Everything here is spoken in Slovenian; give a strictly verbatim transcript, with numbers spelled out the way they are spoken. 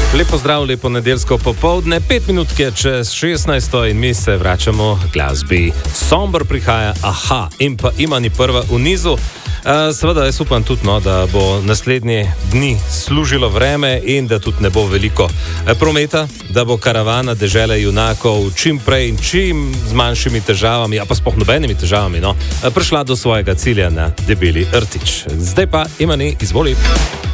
Lepo zdrav, lepo nedeljsko popoldne, pet minutke čez šestnajsto in mi se vračamo k glasbi. Sombor prihaja, aha, in pa Imani prva v nizu. Uh, seveda, jaz upam tudi, no, da bo naslednje dni služilo vreme in da tudi ne bo veliko prometa, da bo karavana dežele junakov čim prej in čim z manjšimi težavami, a pa sploh nobenimi težavami, no, prišla do svojega cilja na Debeli rtič. Zdaj pa Imani, izvoli.